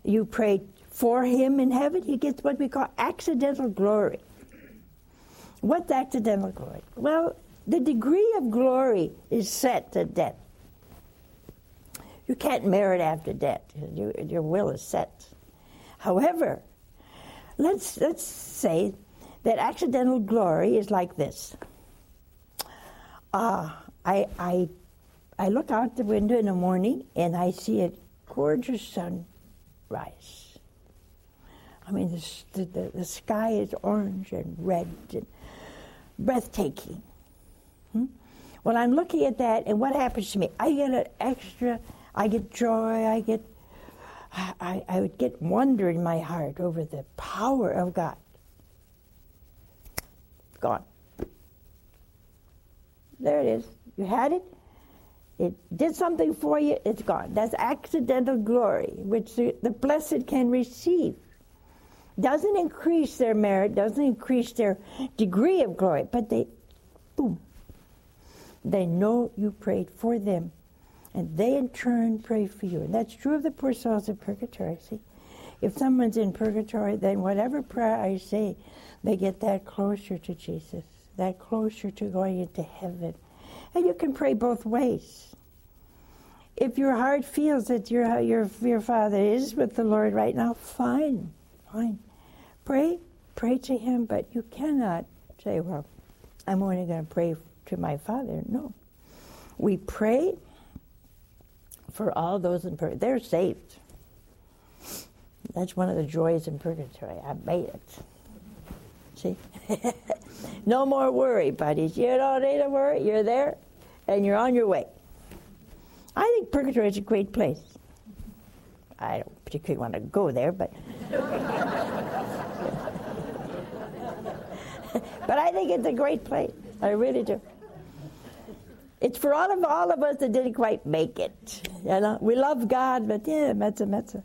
You pray for him in heaven, he gets what we call accidental glory. What's accidental glory? Well, the degree of glory is set to death. You can't merit after death. Your will is set. However, let's say that accidental glory is like this. I look out the window in the morning and I see a gorgeous sunrise. I mean, the sky is orange and red and breathtaking. Well, I'm looking at that, and what happens to me? I get joy, I would get wonder in my heart over the power of God. Gone. There it is. You had it. It did something for you. It's gone. That's accidental glory, which the blessed can receive. Doesn't increase their merit, doesn't increase their degree of glory, but they know you prayed for them, and they in turn pray for you. And that's true of the poor souls of purgatory. See, if someone's in purgatory, then whatever prayer I say, they get that closer to Jesus, that closer to going into heaven. And you can pray both ways. If your heart feels that your Father is with the Lord right now, fine. Pray to him, but you cannot say, well, I'm only going to pray to my Father. No. We pray for all those in purgatory. They're saved. That's one of the joys in purgatory. I made it. See? No more worry, buddies. You don't need to worry. You're there, and you're on your way. I think purgatory is a great place. I don't particularly want to go there, but but I think it's a great place. I really do. It's for all of us that didn't quite make it. You know, we love God, but metza.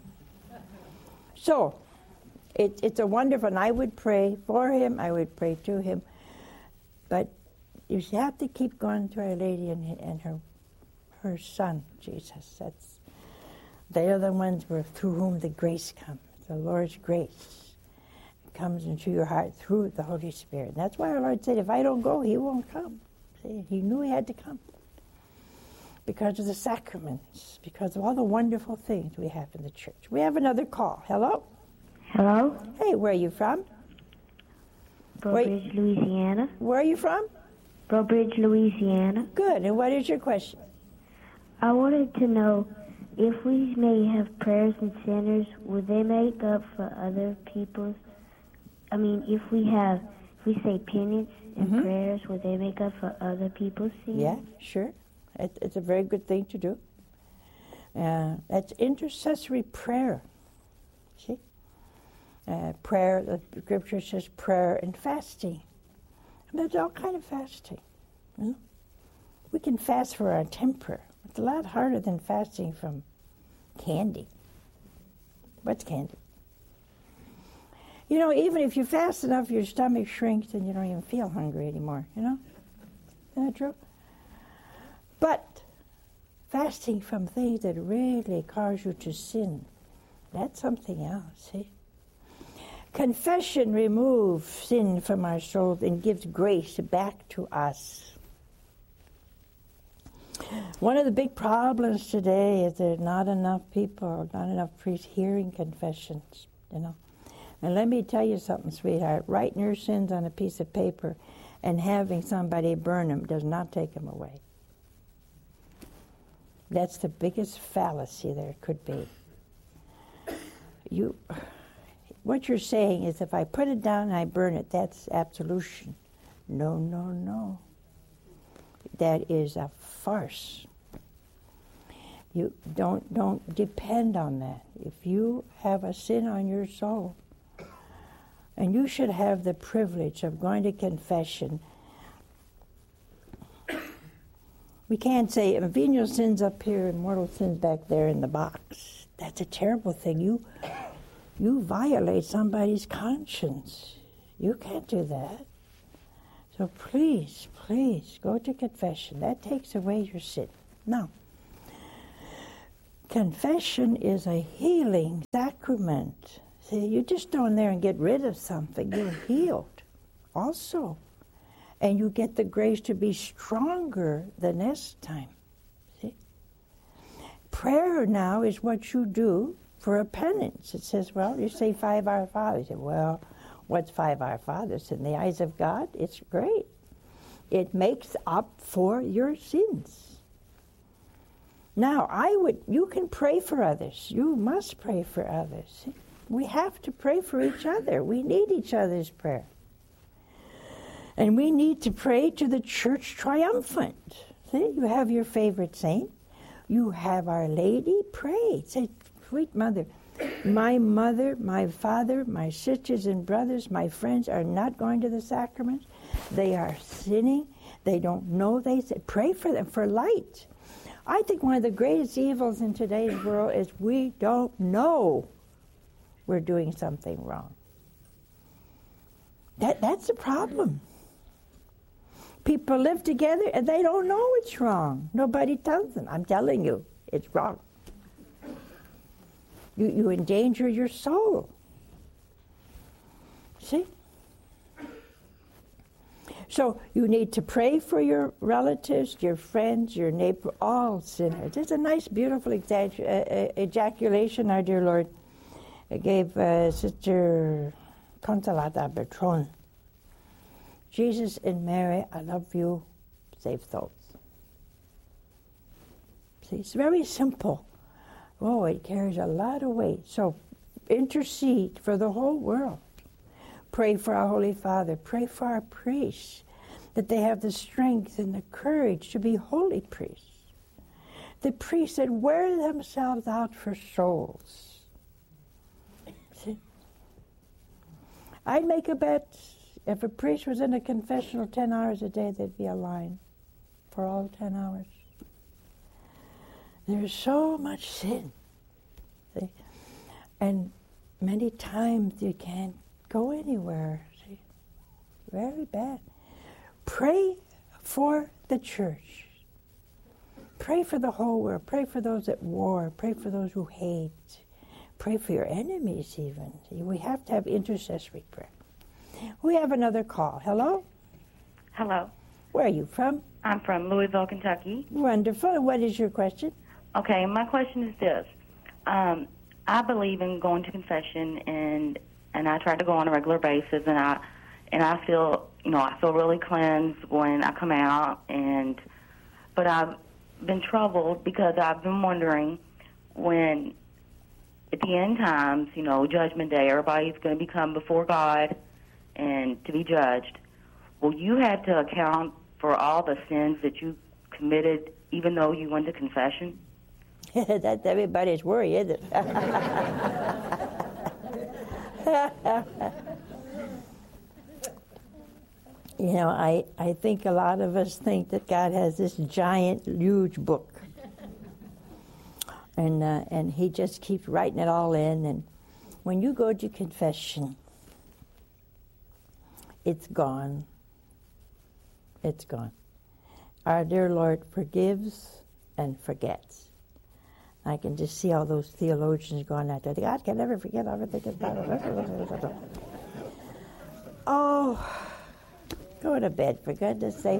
So, it's a wonderful, and I would pray for him, I would pray to him, but you have to keep going to Our Lady and her Son, Jesus. They are the ones through whom the grace comes, the Lord's grace comes into your heart through the Holy Spirit. And that's why our Lord said, if I don't go, he won't come. See, he knew he had to come because of the sacraments, because of all the wonderful things we have in the church. We have another call. Hello? Hello? Hey, where are you from? Bridge, Louisiana. Where are you from? Bridge, Louisiana. Good. And what is your question? I wanted to know, if we may have prayers and sinners, would they make up for other people's? I mean, if we say penance and prayers, would they make up for other people's sins? Yeah, sure. It's a very good thing to do. That's intercessory prayer. See? Prayer, the scripture says prayer and fasting. And there's all kind of fasting. You know? We can fast for our temper. It's a lot harder than fasting from candy. What's candy? You know, even if you fast enough, your stomach shrinks and you don't even feel hungry anymore, you know? Isn't that true? But fasting from things that really cause you to sin, that's something else, see? Confession removes sin from our souls and gives grace back to us. One of the big problems today is there's not enough people, not enough priests hearing confessions, you know. And let me tell you something, sweetheart. Writing your sins on a piece of paper and having somebody burn them does not take them away. That's the biggest fallacy there could be. What you're saying is, if I put it down and I burn it, that's absolution. No. That is a farce. You don't depend on that. If you have a sin on your soul, and you should have the privilege of going to confession. We can't say venial sins up here and mortal sins back there in the box. That's a terrible thing. You violate somebody's conscience. You can't do that. So please go to confession. That takes away your sin. Now, confession is a healing sacrament sacrament. See, you just go in there and get rid of something. You're healed also. And you get the grace to be stronger the next time. See? Prayer now is what you do for a penance. It says, well, you say 5 Our Fathers. You say, well, what's 5 Our Fathers? In the eyes of God, it's great. It makes up for your sins. Now, you can pray for others. You must pray for others. We have to pray for each other. We need each other's prayer. And we need to pray to the Church Triumphant. See, you have your favorite saint. You have Our Lady. Pray. Say, sweet Mother, my father, my sisters and brothers, my friends are not going to the sacraments. They are sinning. They don't know. They say, pray for them for light. I think one of the greatest evils in today's world is we don't know we're doing something wrong. That's the problem. People live together and they don't know it's wrong. Nobody tells them. I'm telling you, it's wrong. You endanger your soul. See? So you need to pray for your relatives, your friends, your neighbor, all sinners. There's a nice, beautiful ejaculation our dear Lord gave Sister Consolata Bertrand. Jesus and Mary, I love you, save souls. See, it's very simple. Oh, it carries a lot of weight. So intercede for the whole world. Pray for our Holy Father. Pray for our priests, that they have the strength and the courage to be holy priests. The priests that wear themselves out for souls. See? I'd make a bet, if a priest was in a confessional 10 hours a day, there'd be a line for all 10 hours. There's so much sin. See? And many times you can't go anywhere. See? Very bad. Pray for the church. Pray for the whole world. Pray for those at war. Pray for those who hate. Pray for your enemies even. See? We have to have intercessory prayer. We have another call. Hello? Hello. Where are you from? I'm from Louisville, Kentucky. Wonderful. What is your question? Okay, my question is this. I believe in going to confession, and I try to go on a regular basis, and I feel, I feel really cleansed when I come out, but I've been troubled because I've been wondering when, at the end times, Judgment Day, everybody's going to come before God and to be judged. Will you have to account for all the sins that you committed, even though you went to confession? That's everybody's worry, isn't it? I think a lot of us think that God has this giant, huge book. And he just keeps writing it all in. And when you go to confession, it's gone. It's gone. Our dear Lord forgives and forgets. I can just see all those theologians going out there. God can never forget everything. Oh, go to bed, for goodness sake.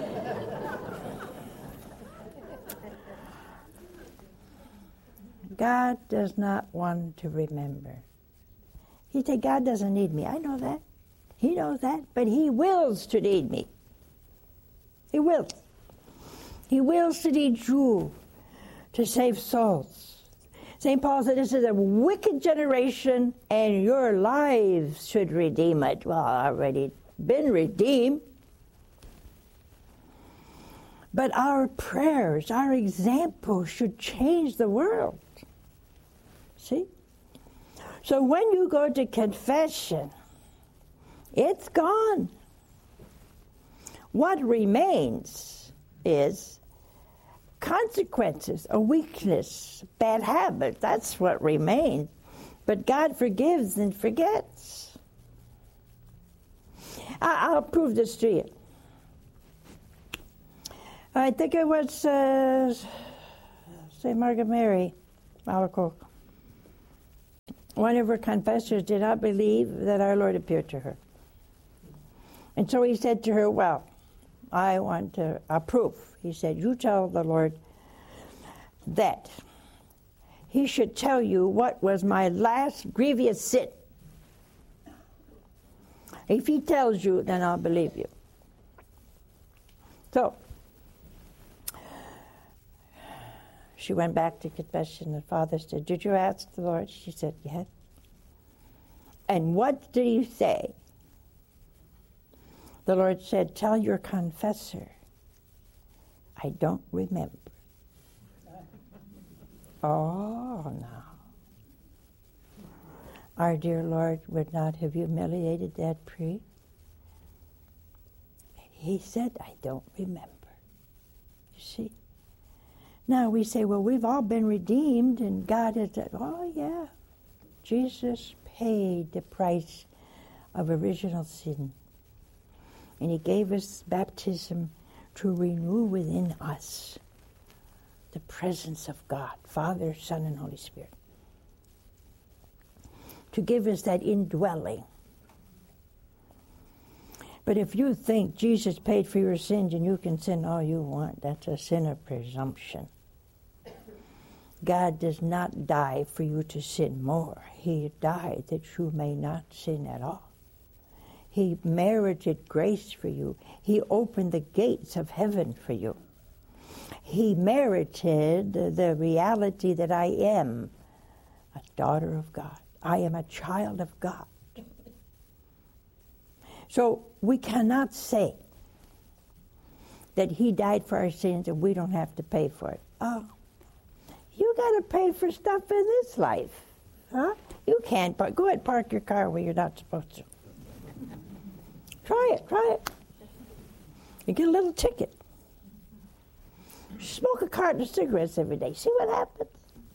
God does not want to remember. He said, God doesn't need me. I know that. He knows that. But he wills to need me. He wills. He wills to need you to save souls. St. Paul said, this is a wicked generation, and your lives should redeem it. Well, already been redeemed. But our prayers, our example should change the world. See? So when you go to confession, it's gone. What remains is consequences, a weakness, bad habit. That's what remains. But God forgives and forgets. I'll prove this to you. I think it was St. Margaret Mary, Malachi. one of her confessors did not believe that our Lord appeared to her. And so he said to her, well, I want a proof. He said, you tell the Lord that he should tell you what was my last grievous sin. If he tells you, then I'll believe you. So, she went back to confession. The father said, did you ask the Lord? She said, yes. And what did he say? The Lord said, tell your confessor, I don't remember. Oh, no. Our dear Lord would not have humiliated that priest. He said, I don't remember. You see? Now we say, well, we've all been redeemed, and God has said, oh, yeah. Jesus paid the price of original sin. And he gave us baptism to renew within us the presence of God, Father, Son, and Holy Spirit. To give us that indwelling. But if you think Jesus paid for your sins and you can sin all you want, that's a sin of presumption. God does not die for you to sin more. He died that you may not sin at all. He merited grace for you. He opened the gates of heaven for you. He merited the reality that I am a daughter of God. I am a child of God. So we cannot say that he died for our sins and we don't have to pay for it. Oh, you got to pay for stuff in this life. Huh? You can't. Go ahead, park your car where you're not supposed to. Try it. You get a little ticket. Smoke a carton of cigarettes every day. See what happens.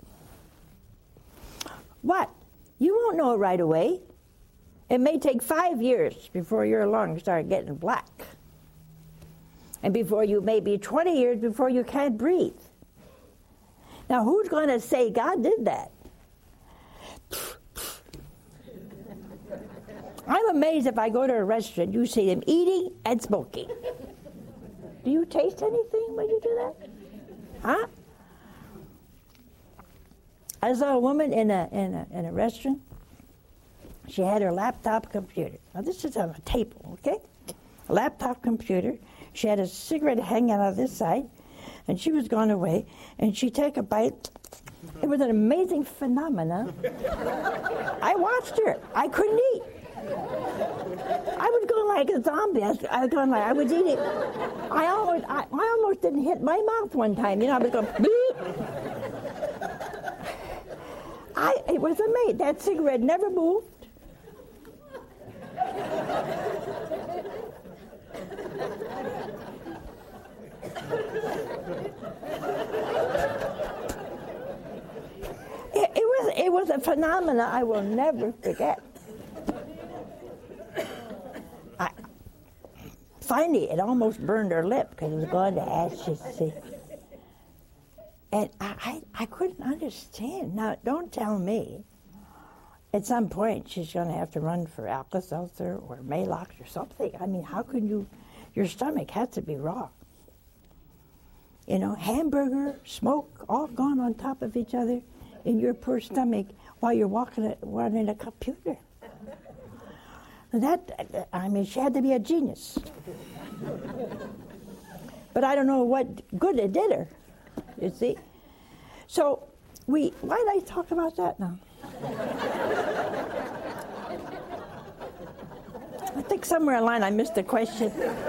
What? You won't know it right away. It may take 5 years before your lungs start getting black. And before you, maybe 20 years before you can't breathe. Now, who's going to say God did that? I'm amazed if I go to a restaurant, you see them eating and smoking. Do you taste anything when you do that? Huh? I saw a woman in a restaurant. She had her laptop computer. Now this is on a table, okay? A laptop computer. She had a cigarette hanging out of this side, and she was going away, and she'd take a bite. It was an amazing phenomenon. I watched her. I couldn't eat. I was going like a zombie. I was eating. I almost didn't hit my mouth one time. You know, I was going, bleep. It was amazing. That cigarette never moved. It was a phenomenon I will never forget. Finally, it almost burned her lip because it was going to ashes. See. And I couldn't understand. Now, don't tell me at some point she's going to have to run for Alka-Seltzer or Maalox or something. I mean, how can you? Your stomach has to be raw. You know, hamburger, smoke, all gone on top of each other in your poor stomach while you're running a computer. She had to be a genius. But I don't know what good it did her, you see. So, why did I talk about that now? I think somewhere along I missed the question.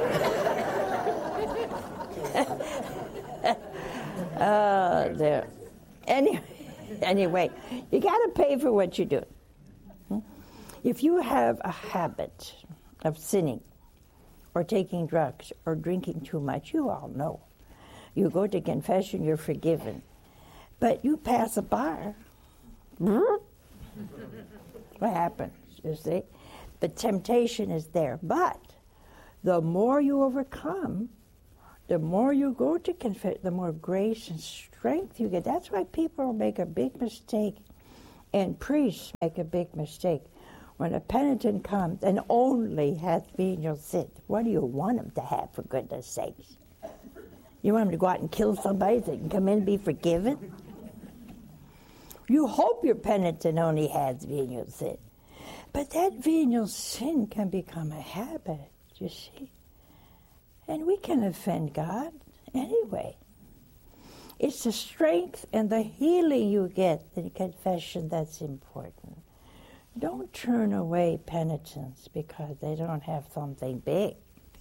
There. Anyway, you got to pay for what you do. If you have a habit of sinning or taking drugs or drinking too much, you all know. You go to confession, you're forgiven. But you pass a bar, what happens, you see? The temptation is there. But the more you overcome, the more you go to confess, the more grace and strength you get. That's why people make a big mistake And priests make a big mistake. When a penitent comes and only has venial sin, what do you want him to have, for goodness sakes? You want him to go out and kill somebody so he can come in and be forgiven? You hope your penitent only has venial sin. But that venial sin can become a habit, you see. And we can offend God anyway. It's the strength and the healing you get in confession that's important. Don't turn away penitents because they don't have something big.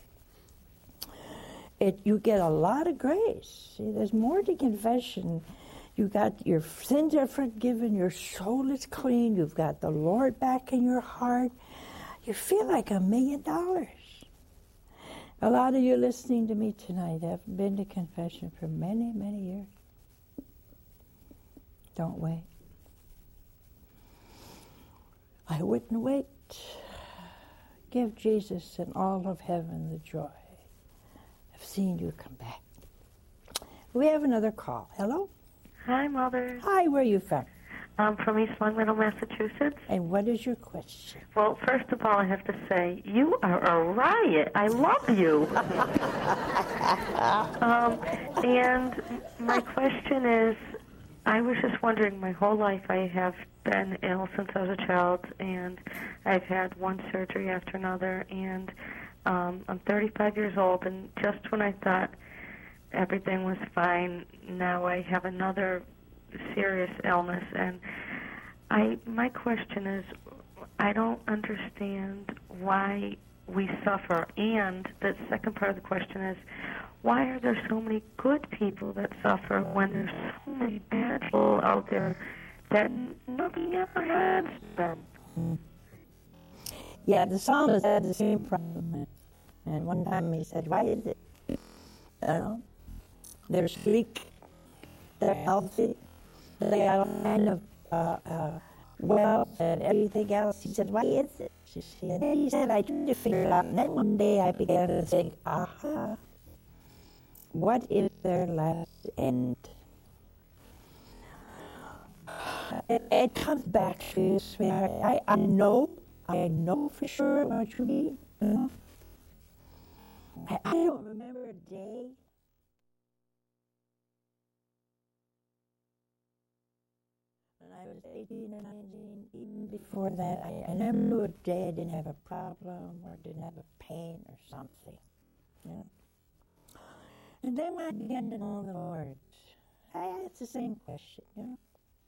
You get a lot of grace. See, there's more to confession. You got your sins are forgiven, your soul is clean, you've got the Lord back in your heart. You feel like $1 million. A lot of you listening to me tonight have been to confession for many, many years. Don't wait. I wouldn't wait. Give Jesus and all of heaven the joy of seeing you come back. We have another call. Hello? Hi, Mother. Hi, where are you from? I'm from East Longmeadow, Massachusetts. And what is your question? Well, first of all, I have to say, you are a riot. I love you. And my question is, I was just wondering, my whole life I have been ill since I was a child, and I've had one surgery after another, and I'm 35 years old, and just when I thought everything was fine, now I have another serious illness, and my question is, I don't understand why we suffer, and the second part of the question is, why are there so many good people that suffer when there's so many bad people out there that nothing ever happens to them? Yeah, the psalmist had the same problem. And one time he said, why is it? They're sleek, they're healthy, they have a kind of wealth and everything else. He said, why is it? And then he said, I tried to figure it out. And then one day I began to think, what is their last end? It comes back to you, sweetheart. I know for sure what you mean. I don't remember a day when I was 18 or 19, even before that, I never knew a day I didn't have a problem or didn't have a pain or something. You know? And then when I began to know the Lord, I asked the same question, you know.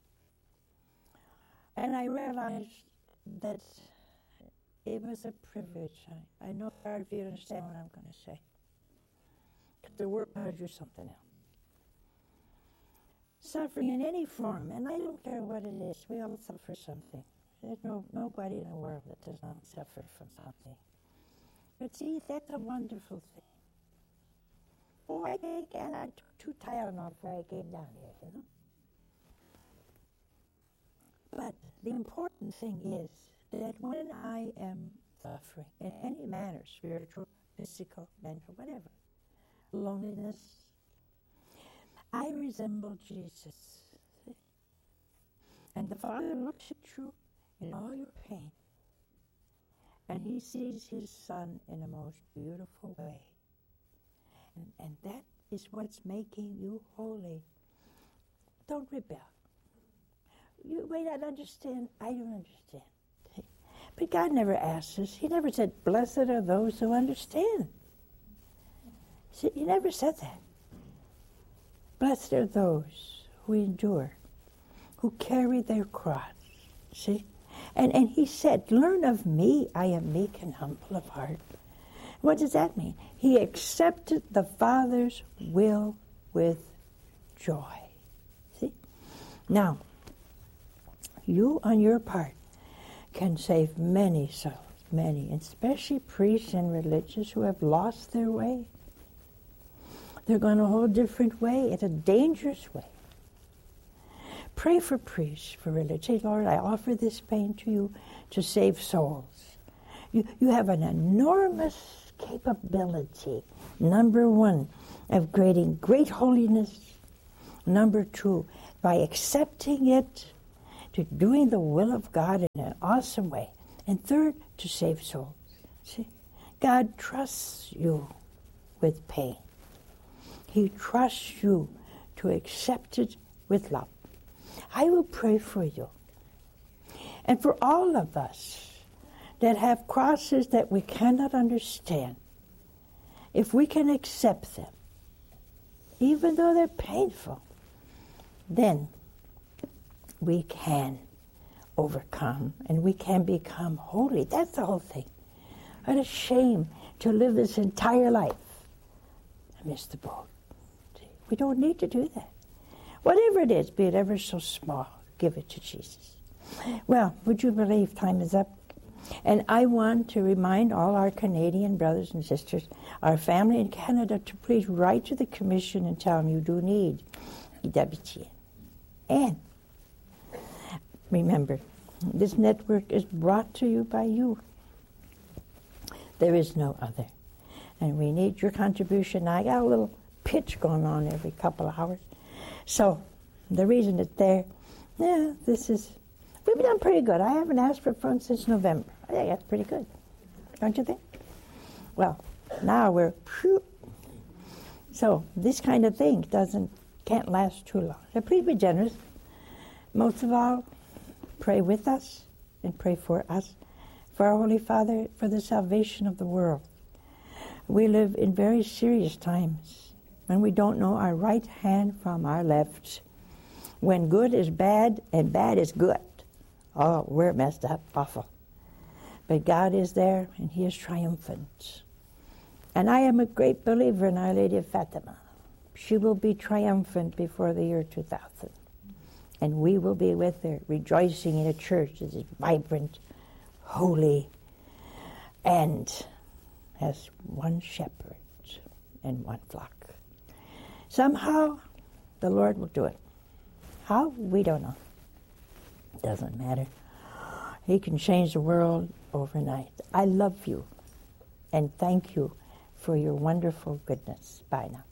And I realized that it was a privilege. I know it's hard for you to understand what I'm going to say. Because the word tells you something else. Suffering in any form, and I don't care what it is, we all suffer something. There's nobody in the world that does not suffer from something. But see, that's a wonderful thing. Oh, I took 2 Tylenol before I came down here, you know. But the important thing is that when I am suffering in any manner, spiritual, physical, mental, whatever, loneliness, I resemble Jesus. And the Father looks at you in all your pain, and He sees His Son in a most beautiful way. And that is what's making you holy. Don't rebel. You may not understand. I don't understand. But God never asked us. He never said, blessed are those who understand. He never said that. Blessed are those who endure, who carry their cross. See? And He said, learn of me, I am meek and humble of heart. What does that mean? He accepted the Father's will with joy. See? Now, you on your part can save many souls, many, especially priests and religious who have lost their way. They're going a whole different way, in a dangerous way. Pray for priests, for religious. Say, Lord, I offer this pain to you to save souls. You have an enormous capability, number 1, of creating great holiness. Number 2, by accepting it, to doing the will of God in an awesome way. And third, to save souls. See, God trusts you with pain. He trusts you to accept it with love. I will pray for you. And for all of us that have crosses that we cannot understand, if we can accept them, even though they're painful, then we can overcome and we can become holy. That's the whole thing. What a shame to live this entire life. I missed the boat. We don't need to do that. Whatever it is, be it ever so small, give it to Jesus. Well, would you believe time is up? And I want to remind all our Canadian brothers and sisters, our family in Canada, to please write to the Commission and tell them you do need EWTN. And remember, this network is brought to you by you. There is no other. And we need your contribution. I got a little pitch going on every couple of hours. So the reason it's there, we've done pretty good. I haven't asked for funds since November. I think that's pretty good. Don't you think? Well, now we're, so this kind of thing can't last too long. So please be generous. Most of all, pray with us and pray for us, for our Holy Father, for the salvation of the world. We live in very serious times when we don't know our right hand from our left, when good is bad and bad is good. Oh, we're messed up, awful. But God is there and He is triumphant. And I am a great believer in Our Lady of Fatima. She will be triumphant before the year 2000. And we will be with her, rejoicing in a church that is vibrant, holy, and has one shepherd and one flock. Somehow, the Lord will do it. How? We don't know. Doesn't matter. He can change the world overnight. I love you, and thank you for your wonderful goodness. Bye now.